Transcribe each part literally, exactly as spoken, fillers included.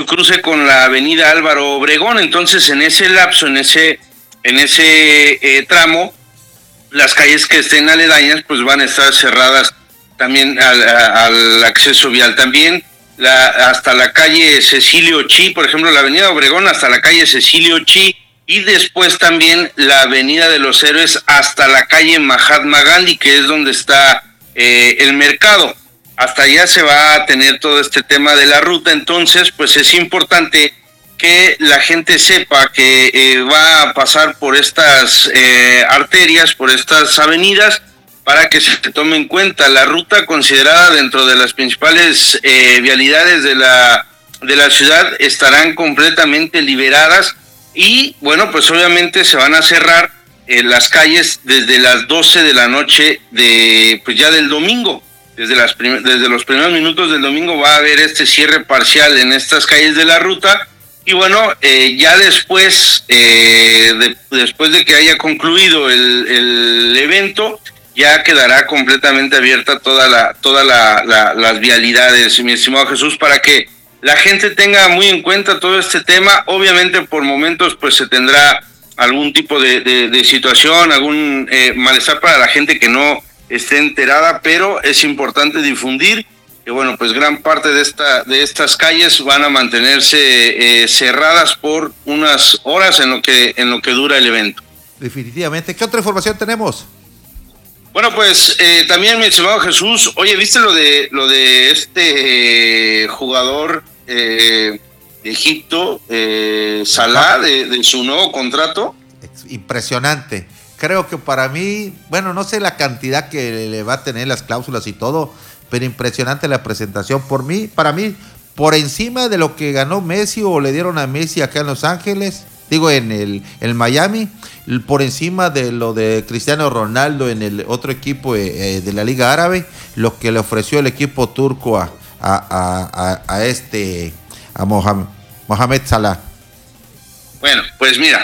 cruce con la avenida Álvaro Obregón. Entonces, en ese lapso, en ese, en ese eh, tramo, las calles que estén aledañas pues van a estar cerradas también al, al acceso vial. También la, hasta la calle Cecilio Chi, por ejemplo, la avenida Obregón hasta la calle Cecilio Chi, y después también la avenida de los Héroes hasta la calle Mahatma Gandhi, que es donde está eh, el mercado. Hasta allá se va a tener todo este tema de la ruta. Entonces pues es importante que la gente sepa que eh, va a pasar por estas eh, arterias, por estas avenidas, para que se tome en cuenta. La ruta considerada dentro de las principales eh, vialidades de la, de la ciudad estarán completamente liberadas y, bueno, pues obviamente se van a cerrar eh, las calles desde las doce de la noche de, pues ya del domingo. Desde, las prim- desde los primeros minutos del domingo va a haber este cierre parcial en estas calles de la ruta. Y bueno, eh, ya después, eh, de, después de que haya concluido el, el evento, ya quedará completamente abierta toda la, toda la, la, las vialidades, mi estimado Jesús, para que la gente tenga muy en cuenta todo este tema. Obviamente por momentos pues se tendrá algún tipo de, de, de situación, algún eh, malestar para la gente que no esté enterada, pero es importante difundir que bueno, pues gran parte de esta de estas calles van a mantenerse eh, cerradas por unas horas en lo que en lo que dura el evento. Definitivamente. ¿Qué otra información tenemos? Bueno, pues eh, también, mi estimado Jesús, oye, ¿viste lo de lo de este eh, jugador eh, de Egipto, eh, Salah, de, de su nuevo contrato? Impresionante. Creo que para mí, bueno, no sé la cantidad que le va a tener las cláusulas y todo, pero impresionante la presentación. Por mí, para mí, por encima de lo que ganó Messi o le dieron a Messi acá en Los Ángeles, digo en el, el Miami, por encima de lo de Cristiano Ronaldo en el otro equipo eh, de la Liga Árabe, lo que le ofreció el equipo turco a, a, a, a, a este, a Mohamed, Mohamed Salah. Bueno, pues mira,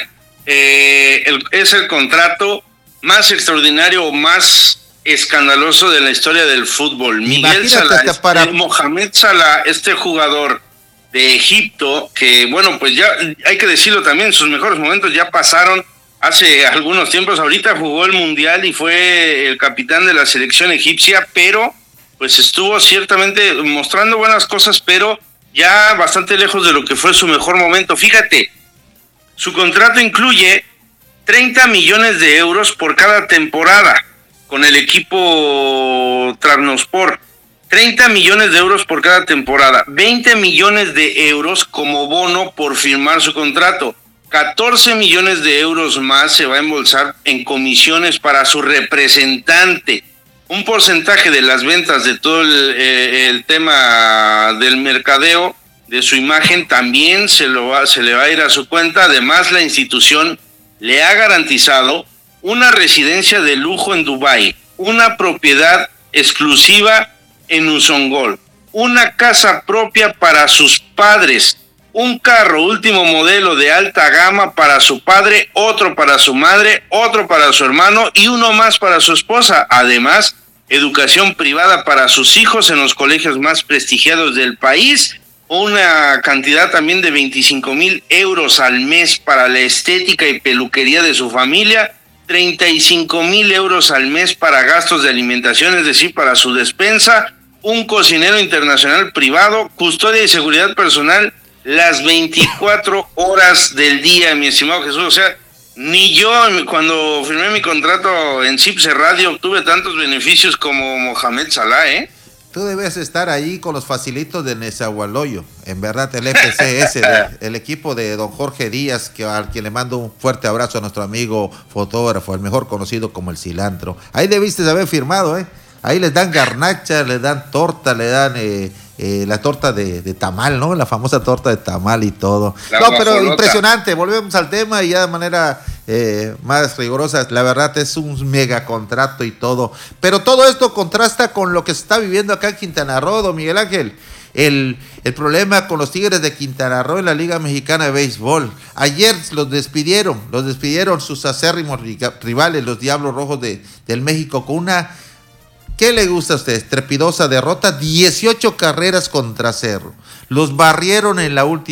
eh, el, es el contrato más extraordinario o más escandaloso de la historia del fútbol. Miguel Salah, este, para... Mohamed Salah, este jugador de Egipto, que bueno, pues ya hay que decirlo también, sus mejores momentos ya pasaron hace algunos tiempos. Ahorita jugó el Mundial y fue el capitán de la selección egipcia, pero pues estuvo ciertamente mostrando buenas cosas, pero ya bastante lejos de lo que fue su mejor momento. Fíjate, su contrato incluye treinta millones de euros por cada temporada con el equipo Trabzonspor, treinta millones de euros por cada temporada, veinte millones de euros como bono por firmar su contrato, catorce millones de euros más se va a embolsar en comisiones para su representante, un porcentaje de las ventas de todo el, eh, el tema del mercadeo, de su imagen, también se, lo va, se le va a ir a su cuenta. Además, la institución le ha garantizado una residencia de lujo en Dubái, una propiedad exclusiva en Usongol, una casa propia para sus padres, un carro último modelo de alta gama para su padre, otro para su madre, otro para su hermano y uno más para su esposa. Además, educación privada para sus hijos en los colegios más prestigiados del país, una cantidad también de veinticinco mil euros al mes para la estética y peluquería de su familia, treinta y cinco mil euros al mes para gastos de alimentación, es decir, para su despensa, un cocinero internacional privado, custodia y seguridad personal las veinticuatro horas del día, mi estimado Jesús. O sea, ni yo cuando firmé mi contrato en Cipse Radio obtuve tantos beneficios como Mohamed Salah, ¿eh? Tú debes estar ahí con los facilitos de Nezahualcóyotl, en verdad, el F C S, de, el equipo de don Jorge Díaz, que al quien le mando un fuerte abrazo a nuestro amigo fotógrafo, el mejor conocido como el Cilantro. Ahí debiste haber firmado, ¿eh? Ahí les dan garnacha, les dan torta, le dan eh, eh, la torta de, de tamal, ¿no? La famosa torta de tamal y todo. La no, pero guajolota. Impresionante. Volvemos al tema y ya de manera eh, más rigurosa. La verdad es un mega contrato y todo. Pero todo esto contrasta con lo que se está viviendo acá en Quintana Roo, don Miguel Ángel. El, el problema con los Tigres de Quintana Roo en la Liga Mexicana de Béisbol. Ayer los despidieron, los despidieron sus acérrimos rivales, los Diablos Rojos de, del México, con una... ¿Qué le gusta a usted? Estrepitosa derrota, dieciocho carreras contra cero. Los barrieron en la última.